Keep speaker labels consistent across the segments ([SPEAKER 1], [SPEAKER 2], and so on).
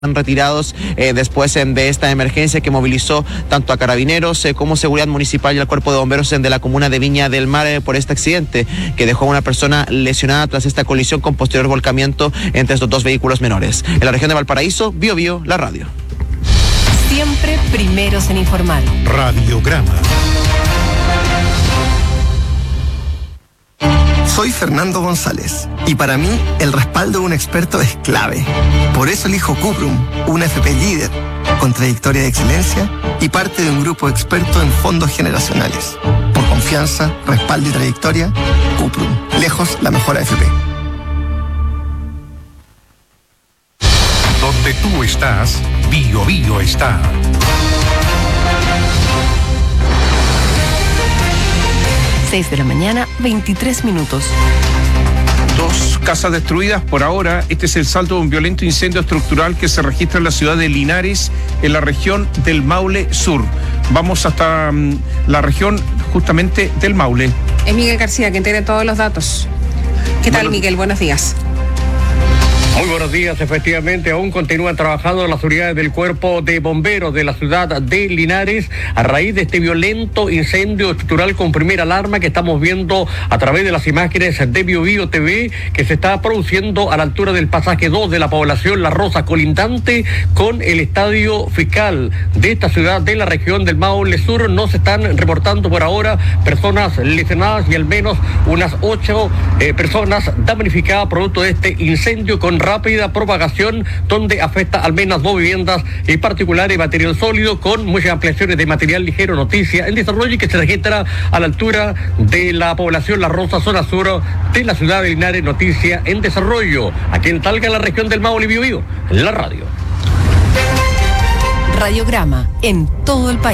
[SPEAKER 1] retirados después de esta emergencia que movilizó tanto a carabineros como seguridad municipal y al cuerpo de bomberos de la comuna de Viña del Mar por este accidente que dejó a una persona lesionada tras esta colisión con posterior volcamiento entre estos dos vehículos menores. En la región de Valparaíso, BioBio, la radio.
[SPEAKER 2] Siempre primeros en informar.
[SPEAKER 3] Radiograma.
[SPEAKER 4] Soy Fernando González y para mí el respaldo de un experto es clave. Por eso elijo Cuprum, una FP líder, con trayectoria de excelencia y parte de un grupo experto en fondos generacionales. Por confianza, respaldo y trayectoria, Cuprum, lejos la mejor AFP.
[SPEAKER 3] Donde tú estás, BioBio está.
[SPEAKER 2] De la mañana, 23 minutos.
[SPEAKER 5] 2 casas destruidas por ahora. Este es el saldo de un violento incendio estructural que se registra en la ciudad de Linares, en la región del Maule Sur. Vamos hasta la región justamente del Maule.
[SPEAKER 6] Es Miguel García quien tiene todos los datos. ¿Qué tal, Miguel? Buenos días.
[SPEAKER 7] Muy buenos días, efectivamente, aún continúan trabajando las unidades del cuerpo de bomberos de la ciudad de Linares a raíz de este violento incendio estructural con primera alarma que estamos viendo a través de las imágenes de BioBio TV que se está produciendo a la altura del pasaje 2 de la población La Rosa, colindante con el estadio fiscal de esta ciudad de la región del Maule Sur. No se están reportando por ahora personas lesionadas y al menos unas 8 personas damnificadas producto de este incendio con rápida propagación, donde afecta al menos 2 viviendas y particulares, material sólido con muchas ampliaciones de material ligero. Noticia en desarrollo y que se registra a la altura de la población La Rosa, zona sur de la ciudad de Linares. Noticia en desarrollo aquí en Talca, en la región del Maule. BioBio, en la radio.
[SPEAKER 2] Radiograma en todo el país.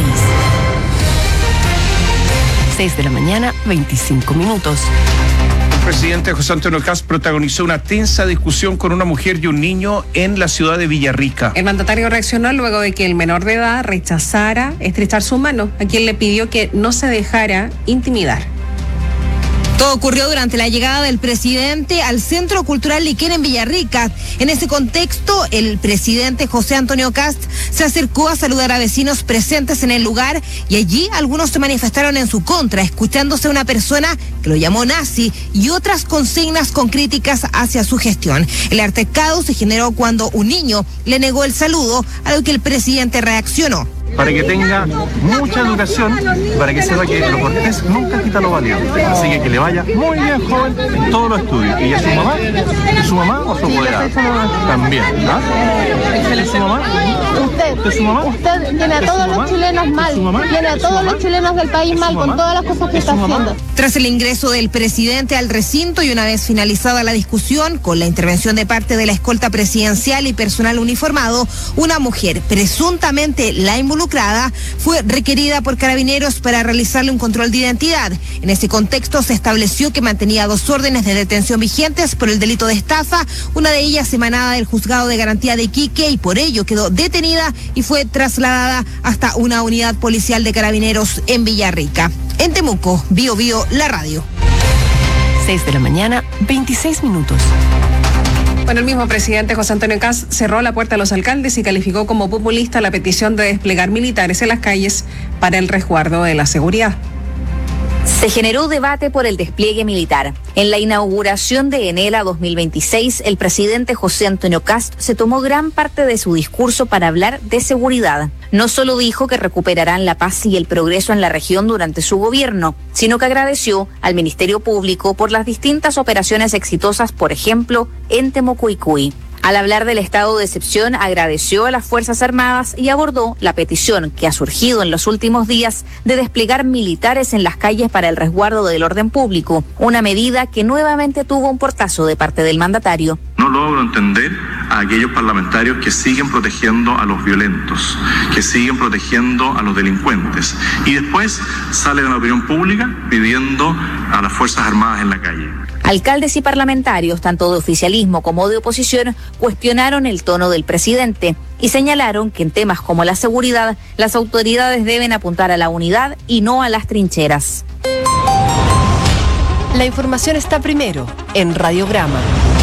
[SPEAKER 2] 6 de la mañana, 25 minutos.
[SPEAKER 5] El presidente José Antonio Kast protagonizó una tensa discusión con una mujer y un niño en la ciudad de Villarrica.
[SPEAKER 6] El mandatario reaccionó luego de que el menor de edad rechazara estrechar su mano, a quien le pidió que no se dejara intimidar.
[SPEAKER 8] Todo ocurrió durante la llegada del presidente al Centro Cultural Liquén en Villarrica. En ese contexto, el presidente José Antonio Kast se acercó a saludar a vecinos presentes en el lugar y allí algunos se manifestaron en su contra, escuchándose a una persona que lo llamó nazi y otras consignas con críticas hacia su gestión. El altercado se generó cuando un niño le negó el saludo, a lo que el presidente reaccionó.
[SPEAKER 9] Para que tenga mucha educación, para que sepa que lo cortés nunca quita lo válido. Así que le vaya muy bien, joven, en todos los estudios. ¿Y a su mamá o su apoderada? También, ¿no? ¿Es su mamá?
[SPEAKER 10] Usted tiene a todos los chilenos mal, tiene a todos los chilenos del país mal con todas las cosas que está haciendo.
[SPEAKER 8] Tras el ingreso del presidente al recinto y una vez finalizada la discusión, con la intervención de parte de la escolta presidencial y personal uniformado, una mujer, presuntamente la involucrada, fue requerida por carabineros para realizarle un control de identidad. En ese contexto se estableció que mantenía 2 órdenes de detención vigentes por el delito de estafa, una de ellas emanada del Juzgado de Garantía de Iquique, y por ello quedó detenida y fue trasladada hasta una unidad policial de carabineros en Villarrica. En Temuco, BioBio, la radio.
[SPEAKER 2] 6 de la mañana, 26 minutos.
[SPEAKER 6] Bueno, el mismo presidente José Antonio Kast cerró la puerta a los alcaldes y calificó como populista la petición de desplegar militares en las calles para el resguardo de la seguridad.
[SPEAKER 11] Se generó debate por el despliegue militar. En la inauguración de Enela 2026, el presidente José Antonio Kast se tomó gran parte de su discurso para hablar de seguridad. No solo dijo que recuperarán la paz y el progreso en la región durante su gobierno, sino que agradeció al Ministerio Público por las distintas operaciones exitosas, por ejemplo, en Temucuicui. Al hablar del estado de excepción, agradeció a las Fuerzas Armadas y abordó la petición que ha surgido en los últimos días de desplegar militares en las calles para el resguardo del orden público, una medida que nuevamente tuvo un portazo de parte del mandatario.
[SPEAKER 12] No logro entender a aquellos parlamentarios que siguen protegiendo a los violentos, que siguen protegiendo a los delincuentes y después salen a la opinión pública pidiendo a las Fuerzas Armadas en la calle.
[SPEAKER 11] Alcaldes y parlamentarios, tanto de oficialismo como de oposición, cuestionaron el tono del presidente y señalaron que en temas como la seguridad, las autoridades deben apuntar a la unidad y no a las trincheras.
[SPEAKER 2] La información está primero en Radiograma.